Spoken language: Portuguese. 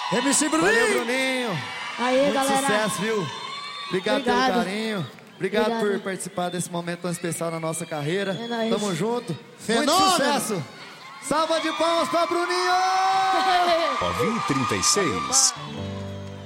MC Bruninho. Valeu, Bruninho. Aí, muito galera. sucesso, viu? Obrigado pelo carinho. Obrigado por participar desse momento tão especial na nossa carreira. É nóis. Tamo junto. Fenômeno. Muito sucesso. Salva de palmas pra Bruninho! Ovi 36.